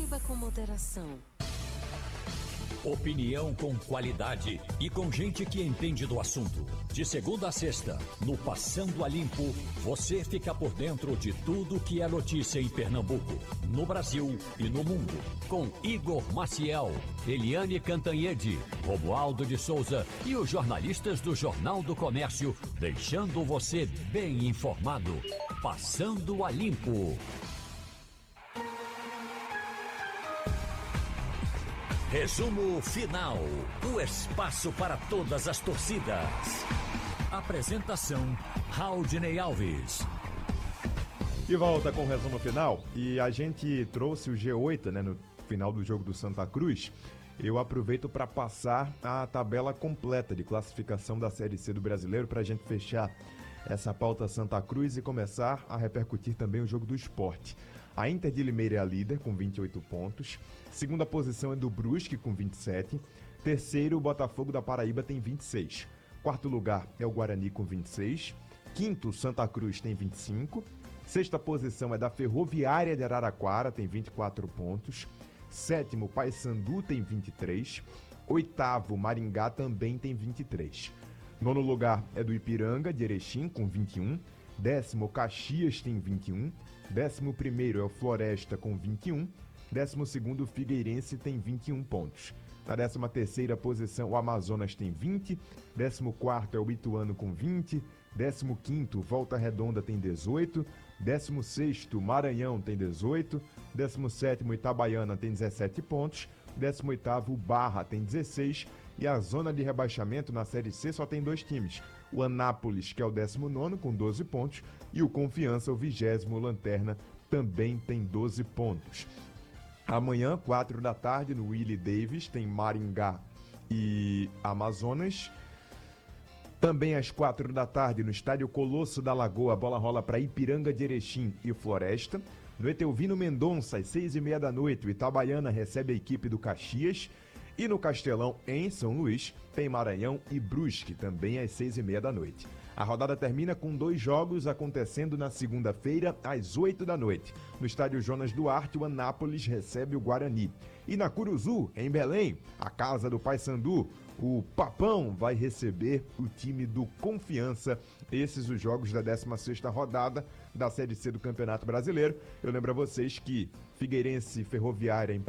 Beba com moderação. Opinião com qualidade e com gente que entende do assunto. De segunda a sexta, no Passando a Limpo, você fica por dentro de tudo que é notícia em Pernambuco, no Brasil e no mundo. Com Igor Maciel, Eliane Cantanhede, Romualdo de Souza e os jornalistas do Jornal do Comércio, deixando você bem informado. Passando a Limpo. Resumo final. O espaço para todas as torcidas. Apresentação, Raudinei Alves. De volta com o resumo final. E a gente trouxe o G8, no final do jogo do Santa Cruz. Eu aproveito para passar a tabela completa de classificação da Série C do Brasileiro para a gente fechar essa pauta Santa Cruz e começar a repercutir também o jogo do Sport. A Inter de Limeira é a líder com 28 pontos. Segunda posição é do Brusque com 27. Terceiro, o Botafogo da Paraíba tem 26. Quarto lugar é o Guarani com 26. Quinto, Santa Cruz tem 25. Sexta posição é da Ferroviária de Araraquara, tem 24 pontos. Sétimo, Paysandu tem 23. Oitavo, Maringá também tem 23. Nono lugar é do Ipiranga de Erechim com 21. Décimo, Caxias tem 21. 11º é o Floresta com 21. 12º, Figueirense tem 21 pontos. Na 13ª posição, o Amazonas tem 20. 14º é o Ituano com 20. 15º, Volta Redonda tem 18. 16º, Maranhão tem 18. 17º, Itabaiana tem 17 pontos. 18º, Barra tem 16. E a zona de rebaixamento na Série C só tem 2 times. O Anápolis, que é o 19º, com 12 pontos. E o Confiança, o 20º, Lanterna, também tem 12 pontos. Amanhã, 4 da tarde, no Willie Davis, tem Maringá e Amazonas. Também às 4 da tarde, no Estádio Colosso da Lagoa, a bola rola para Ipiranga de Erechim e Floresta. No Etelvino Mendonça, às 6h30 da noite, o Itabaiana recebe a equipe do Caxias. E no Castelão, em São Luís, tem Maranhão e Brusque, também às 6h30 da noite. A rodada termina com 2 jogos acontecendo na segunda-feira, às 8 da noite. No estádio Jonas Duarte, o Anápolis recebe o Guarani. E na Curuzu, em Belém, a casa do Paysandu, o Papão vai receber o time do Confiança. Esses os jogos da 16ª rodada da Série C do Campeonato Brasileiro. Eu lembro a vocês que Figueirense e Ferroviária